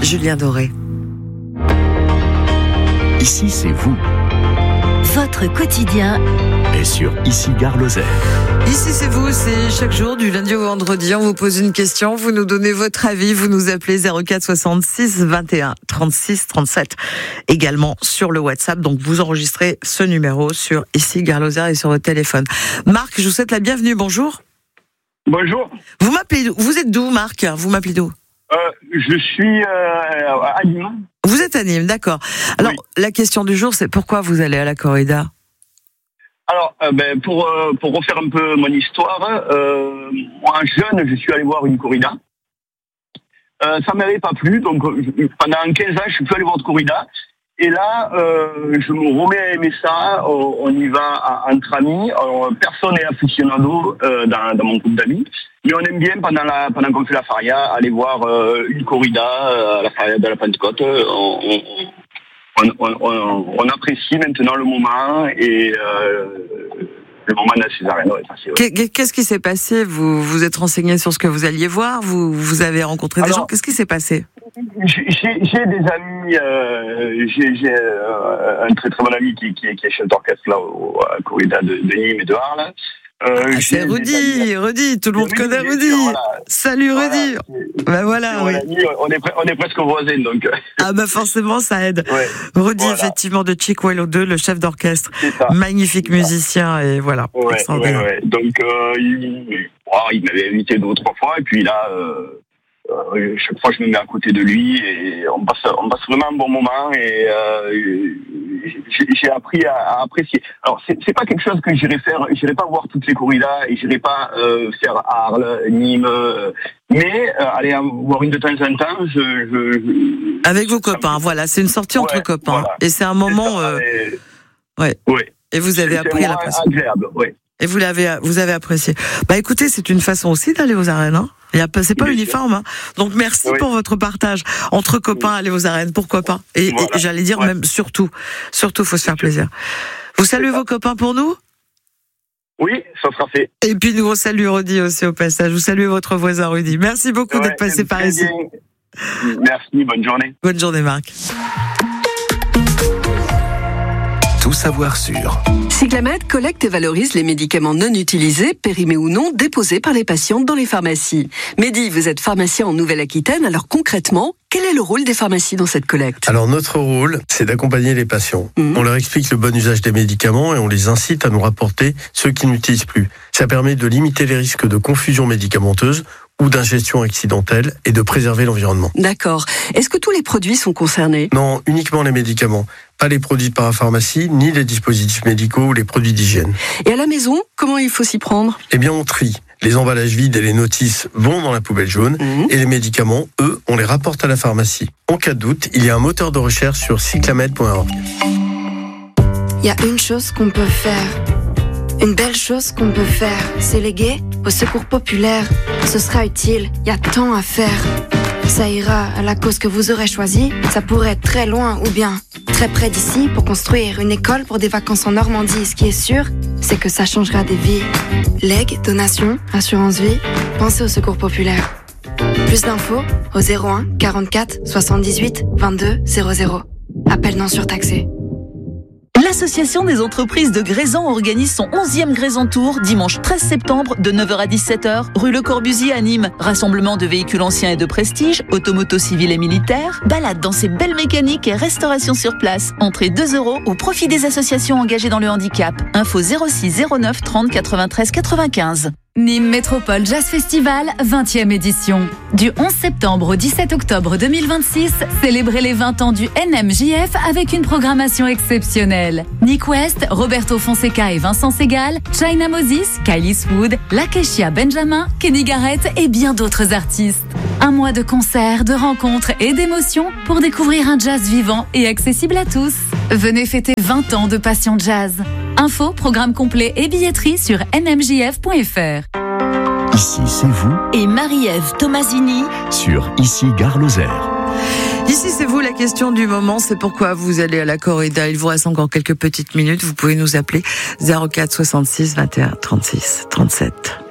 Julien Doré. Ici, c'est vous. Votre quotidien Et sur Ici Gare Lozère. Ici c'est vous, c'est chaque jour du lundi au vendredi, on vous pose une question, vous nous donnez votre avis, vous nous appelez 04 66 21 36 37. Également sur le WhatsApp, donc vous enregistrez ce numéro sur Ici Gare Lozère et sur votre téléphone. Marc, je vous souhaite la bienvenue, bonjour. Bonjour. Vous m'appelez d'où ? Vous êtes d'où, Marc ? Vous m'appelez d'où ? Je suis à Nîmes. Vous êtes à Nîmes, d'accord. Alors, La question du jour, c'est pourquoi vous allez à la corrida ? Alors, pour refaire un peu mon histoire, moi jeune, je suis allé voir une corrida. Ça m'avait pas plu, donc pendant 15 ans, je suis plus allé voir de corrida. Et là, je me remets à aimer ça. On y va entre amis. Personne n'est aficionado dans mon groupe d'amis, mais on aime bien pendant qu'on fait la faria aller voir une corrida à la faria de la Pentecôte. On apprécie maintenant le moment et le moment de la Césarine est passé. Ouais. Qu'est-ce qui s'est passé ? Vous vous êtes renseigné sur ce que vous alliez voir ? Vous avez rencontré des gens ? Qu'est-ce qui s'est passé ? J'ai des amis, j'ai un très très bon ami qui est chef d'orchestre là à la corrida de Nîmes et de Arles. C'est Rudy, tout le monde connaît Rudy. Voilà. Salut Rudy. Voilà, oui. On est presque voisins donc. Ah forcément ça aide. Ouais. Rudy effectivement de Chicuelo 2, le chef d'orchestre, magnifique musicien et voilà. Ouais. Donc il m'avait invité 2 ou 3 fois et puis là. Chaque fois je me mets à côté de lui et on passe vraiment un bon moment et j'ai appris à apprécier. Alors c'est pas quelque chose que j'irai pas voir toutes les corridas et j'irai pas faire Arles, Nîmes, mais aller voir une de temps en temps. Avec vos copains, voilà, c'est une sortie entre copains et c'est un moment. Et vous avez appris à l'apprécier. Agréable, ouais. Et vous avez apprécié. Écoutez, c'est une façon aussi d'aller aux arènes, hein. C'est pas uniforme, hein. Donc merci pour votre partage. Entre copains, aller aux arènes, pourquoi pas. Et j'allais dire même surtout, faut se faire plaisir. Vous saluez vos copains pour nous ? Oui, ça sera fait. Et puis nous on salue Rudy aussi au passage. Vous saluez votre voisin Rudy. Merci beaucoup d'être passé par ici. Merci, bonne journée. Bonne journée Marc. Tout savoir sur Cyclamed collecte et valorise les médicaments non utilisés, périmés ou non, déposés par les patientes dans les pharmacies. Mehdi, vous êtes pharmacien en Nouvelle-Aquitaine, alors concrètement, quel est le rôle des pharmacies dans cette collecte ? Alors notre rôle, c'est d'accompagner les patients. On leur explique le bon usage des médicaments et on les incite à nous rapporter ceux qui n'utilisent plus. Ça permet de limiter les risques de confusion médicamenteuse ou d'ingestion accidentelle et de préserver l'environnement. D'accord. Est-ce que tous les produits sont concernés ? Non, uniquement les médicaments. Pas les produits de parapharmacie, ni les dispositifs médicaux ou les produits d'hygiène. Et à la maison, comment il faut s'y prendre ? Eh bien, on trie. Les emballages vides et les notices vont dans la poubelle jaune et les médicaments, eux, on les rapporte à la pharmacie. En cas de doute, il y a un moteur de recherche sur cyclamed.org. Il y a une chose qu'on peut faire. Une belle chose qu'on peut faire, c'est léguer au secours populaire. Ce sera utile, il y a tant à faire. Ça ira à la cause que vous aurez choisie. Ça pourrait être très loin ou bien très près d'ici pour construire une école pour des vacances en Normandie. Ce qui est sûr, c'est que ça changera des vies. Legs, donations, assurance vie, pensez au secours populaire. Plus d'infos au 01 44 78 22 00. Appel non surtaxé. L'Association des entreprises de Grésan organise son 11e Grésan Tour dimanche 13 septembre de 9h à 17h, rue Le Corbusier à Nîmes. Rassemblement de véhicules anciens et de prestige, automoto civils et militaires, balade dans ses belles mécaniques et restauration sur place. Entrée 2 € au profit des associations engagées dans le handicap. Info 06 09 30 93 95. Nîmes Métropole Jazz Festival, 20e édition. Du 11 septembre au 17 octobre 2026, célébrez les 20 ans du NMJF avec une programmation exceptionnelle. Nick West, Roberto Fonseca et Vincent Segal, China Moses, Kylie Swood, Lakeshia Benjamin, Kenny Garrett et bien d'autres artistes. Un mois de concerts, de rencontres et d'émotions pour découvrir un jazz vivant et accessible à tous. Venez fêter 20 ans de passion jazz. Info, programme complet et billetterie sur nmjf.fr. Ici, c'est vous Et Marie-Ève Tomasini sur Ici Gare Lozère. Ici, c'est vous, la question du moment, c'est pourquoi vous allez à la corrida. Il vous reste encore quelques petites minutes. Vous pouvez nous appeler 04 66 21 36 37.